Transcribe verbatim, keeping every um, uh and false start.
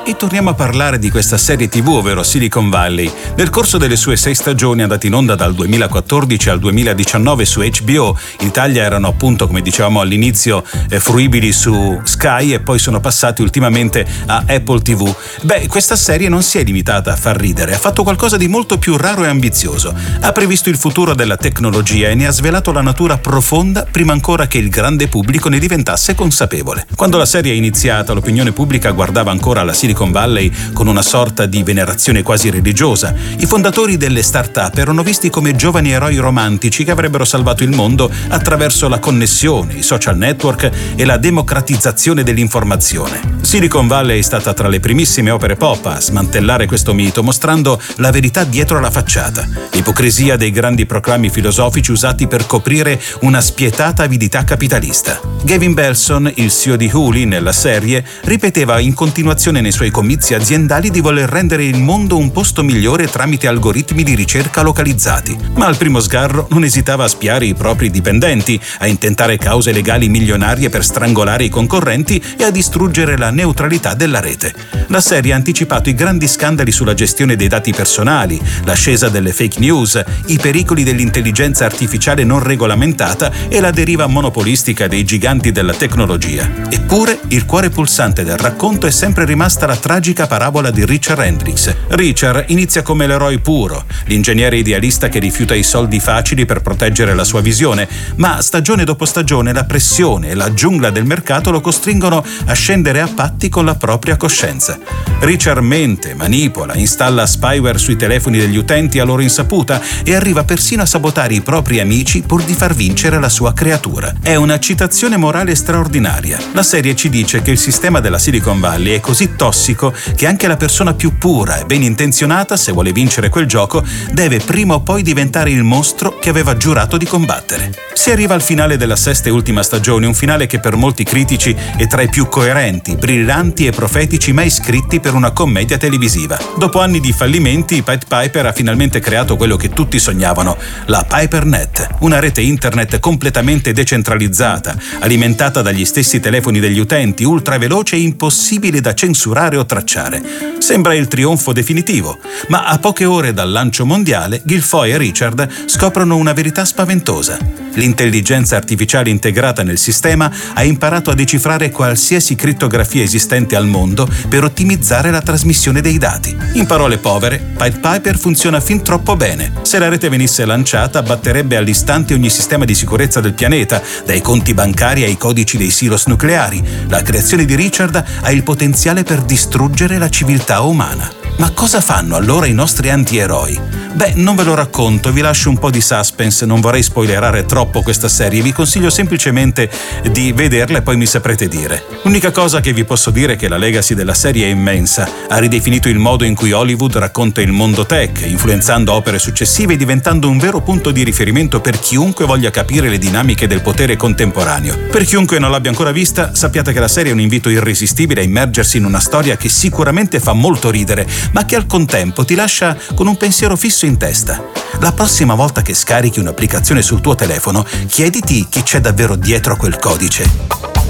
E torniamo a parlare di questa serie tivù, ovvero Silicon Valley. Nel corso delle sue sei stagioni, andate in onda dal duemilaquattordici al duemiladiciannove su H B O, in Italia erano appunto, come dicevamo all'inizio, eh, fruibili su Sky e poi sono passati ultimamente a Apple tivù. Beh, questa serie non si è limitata a far ridere, ha fatto qualcosa di molto più raro e ambizioso. Ha previsto il futuro della tecnologia e ne ha svelato la natura profonda prima ancora che il grande pubblico ne diventasse consapevole. Quando la serie è iniziata, l'opinione pubblica guardava ancora la Silicon Valley con una sorta di venerazione quasi religiosa. I fondatori delle start-up erano visti come giovani eroi romantici che avrebbero salvato il mondo attraverso la connessione, i social network e la democratizzazione dell'informazione. Silicon Valley è stata tra le primissime opere pop a smantellare questo mito, mostrando la verità dietro la facciata, l'ipocrisia dei grandi proclami filosofici usati per coprire una spietata avidità capitalista. Gavin Belson, il C E O di Hulu nella serie, ripeteva in continuazione nei suoi comizi aziendali di voler rendere il mondo un posto migliore tramite algoritmi di ricerca localizzati, ma al primo sgarro non esitava a spiare i propri dipendenti, a intentare cause legali milionarie per strangolare i concorrenti e a distruggere la neutralità della rete. La serie ha anticipato i grandi scandali sulla gestione dei dati personali, l'ascesa delle fake news, i pericoli dell'intelligenza artificiale non regolamentata e la deriva monopolistica dei giganti della tecnologia. Eppure, il cuore pulsante del racconto è sempre rimasta la tragica parabola di Richard Hendricks. Richard inizia come l'eroe puro, l'ingegnere idealista che rifiuta i soldi facili per proteggere la sua visione, ma stagione dopo stagione la pressione e la giungla del mercato lo costringono a scendere a patti con la propria coscienza. Richard mente, manipola, installa spyware sui telefoni degli utenti a loro insaputa e arriva persino a sabotare i propri amici pur di far vincere la sua creatura. È una citazione morale straordinaria. La serie ci dice che il sistema della Silicon Valley è così tossico che anche la persona più pura e ben intenzionata, se vuole vincere quel gioco, deve prima o poi diventare il mostro che aveva giurato di combattere. Si arriva al finale della sesta e ultima stagione, un finale che per molti critici è tra i più coerenti, brillanti e profetici mai scritti per una commedia televisiva. Dopo anni di fallimenti, Pied Piper ha finalmente creato quello che tutti sognavano, la PiperNet, una rete internet completamente decentralizzata, alimentata dagli stessi telefoni degli utenti, ultraveloce e impossibile da censurare o tracciare. Sembra il trionfo definitivo, ma a poche ore dal lancio mondiale, Guilfoyle e Richard scoprono una verità spaventosa. L'intelligenza artificiale integrata nel sistema ha imparato a decifrare qualsiasi crittografia esistente al mondo per ottimizzare la trasmissione dei dati. In parole povere, Pied Piper funziona fin troppo bene. Se la rete venisse lanciata, batterebbe all'istante ogni sistema di sicurezza del pianeta, dai conti bancari ai codici dei silos nucleari. La creazione di Richard ha il potenziale per distruggere la civiltà umana. Ma cosa fanno allora i nostri antieroi? Beh, non ve lo racconto, vi lascio un po' di suspense, non vorrei spoilerare troppo questa serie, vi consiglio semplicemente di vederla e poi mi saprete dire. L'unica cosa che vi posso dire è che la legacy della serie è immensa, ha ridefinito il modo in cui Hollywood racconta il mondo tech, influenzando opere successive e diventando un vero punto di riferimento per chiunque voglia capire le dinamiche del potere contemporaneo. Per chiunque non l'abbia ancora vista, sappiate che la serie è un invito irresistibile a immergersi in una storia che sicuramente fa molto ridere, ma che al contempo ti lascia con un pensiero fisso in testa. La prossima volta che scarichi un'applicazione sul tuo telefono, chiediti chi c'è davvero dietro a quel codice.